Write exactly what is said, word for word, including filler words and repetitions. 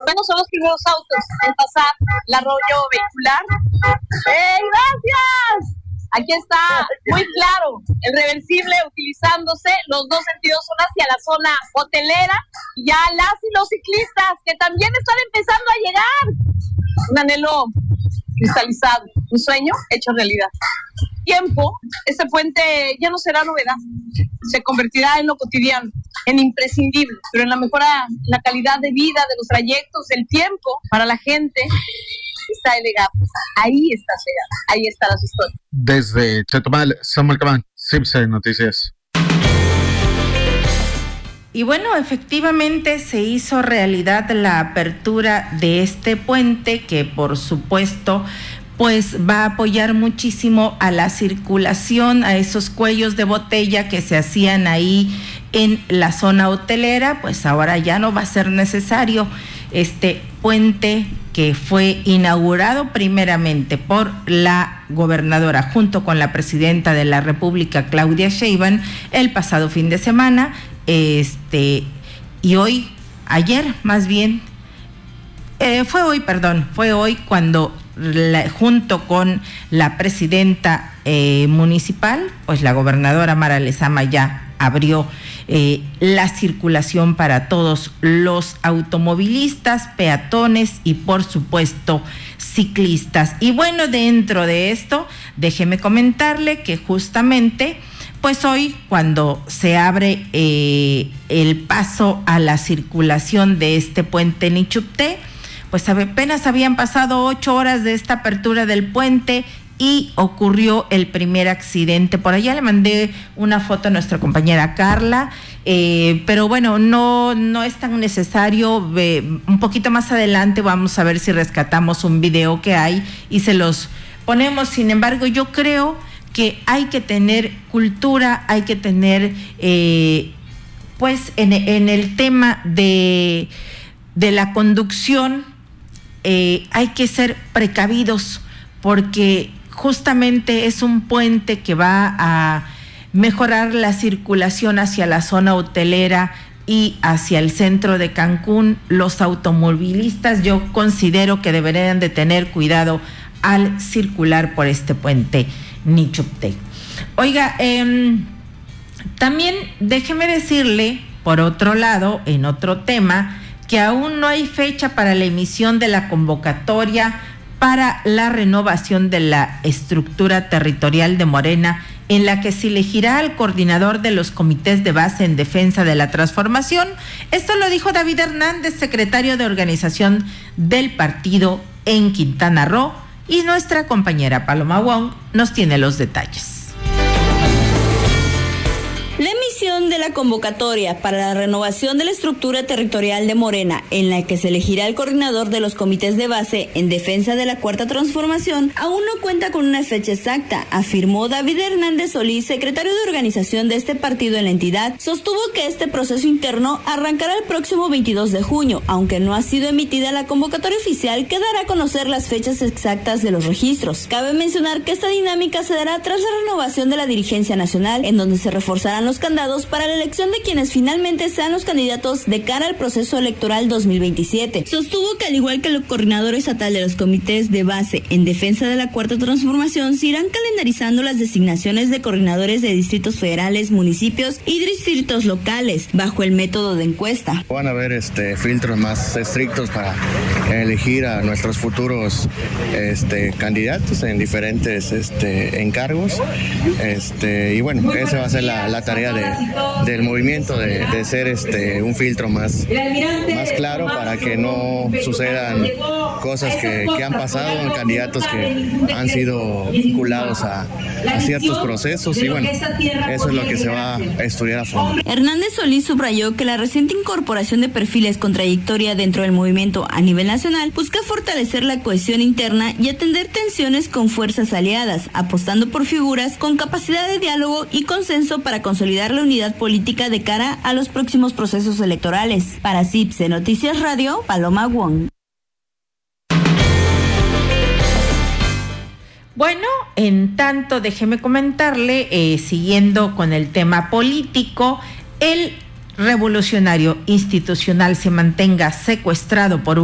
Bueno, son los primeros autos en pasar el arroyo vehicular. ¡Hey, gracias! Aquí está muy claro el reversible utilizándose, los dos sentidos son hacia la zona hotelera, y ya las y los ciclistas que también están empezando a llegar. Un anhelo cristalizado, un sueño hecho realidad. Tiempo, este puente ya no será novedad, se convertirá en lo cotidiano, en imprescindible, pero en la mejora, en la calidad de vida de los trayectos, el tiempo para la gente está el legado, ahí está el legado, ahí están las historias. Desde Chetumal, Samuel Camán, C I B C Noticias. Y bueno, efectivamente se hizo realidad la apertura de este puente que por supuesto pues va a apoyar muchísimo a la circulación, a esos cuellos de botella que se hacían ahí en la zona hotelera, pues ahora ya no va a ser necesario este puente que fue inaugurado primeramente por la gobernadora junto con la presidenta de la República, Claudia Sheinbaum, el pasado fin de semana, este y hoy, ayer más bien, eh, fue hoy, perdón, fue hoy cuando La, junto con la presidenta eh, municipal, pues la gobernadora Mara Lezama ya abrió eh, la circulación para todos los automovilistas, peatones y por supuesto ciclistas. Y bueno, dentro de esto, déjeme comentarle que justamente pues hoy cuando se abre eh, el paso a la circulación de este puente en Nichupté, pues apenas habían pasado ocho horas de esta apertura del puente y ocurrió el primer accidente. Por allá le mandé una foto a nuestra compañera Carla, eh, pero bueno, no, no es tan necesario. Eh, un poquito más adelante vamos a ver si rescatamos un video que hay y se los ponemos. Sin embargo, yo creo que hay que tener cultura, hay que tener, eh, pues en, en el tema de, de la conducción, Eh, hay que ser precavidos porque justamente es un puente que va a mejorar la circulación hacia la zona hotelera y hacia el centro de Cancún. Los automovilistas yo considero que deberían de tener cuidado al circular por este puente Nichupté. Oiga, eh, también déjeme decirle, por otro lado, en otro tema, que aún no hay fecha para la emisión de la convocatoria para la renovación de la estructura territorial de Morena, en la que se elegirá al coordinador de los comités de base en defensa de la transformación. Esto lo dijo David Hernández, secretario de organización del partido en Quintana Roo, y nuestra compañera Paloma Wong nos tiene los detalles. La emisión de la convocatoria para la renovación de la estructura territorial de Morena, en la que se elegirá el coordinador de los comités de base en defensa de la Cuarta Transformación, aún no cuenta con una fecha exacta, afirmó David Hernández Solís, secretario de organización de este partido en la entidad. Sostuvo que este proceso interno arrancará el próximo veintidós de junio, aunque no ha sido emitida la convocatoria oficial que dará a conocer las fechas exactas de los registros. Cabe mencionar que esta dinámica se dará tras la renovación de la dirigencia nacional, en donde se reforzarán los candados para la elección de quienes finalmente sean los candidatos de cara al proceso electoral dos mil veintisiete. Sostuvo que al igual que el coordinador estatal de los comités de base en defensa de la Cuarta Transformación, se irán calendarizando las designaciones de coordinadores de distritos federales, municipios y distritos locales bajo el método de encuesta. Van a haber este, filtros más estrictos para elegir a nuestros futuros este, candidatos en diferentes este, encargos. Este, y bueno, esa va a ser la, la tarea De, del movimiento de, de ser este un filtro más, más claro para que no sucedan cosas que, que han pasado en candidatos que han sido vinculados a, a ciertos procesos y bueno, eso es lo que se va a estudiar a fondo. Hernández Solís subrayó que la reciente incorporación de perfiles con trayectoria dentro del movimiento a nivel nacional busca fortalecer la cohesión interna y atender tensiones con fuerzas aliadas, apostando por figuras con capacidad de diálogo y consenso para consolidar la unidad política de cara a los próximos procesos electorales. Para C I B C Noticias Radio, Paloma Wong. Bueno, en tanto déjeme comentarle, eh, siguiendo con el tema político, el revolucionario institucional se mantenga secuestrado por un